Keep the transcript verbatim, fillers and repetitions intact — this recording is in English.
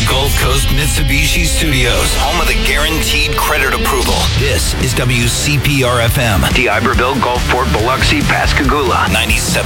Gulf Coast Mitsubishi Studios, home of the guaranteed credit approval. This is W C P R F M. D. Iberville, Gulfport, Biloxi, Pascagoula. ninety-seven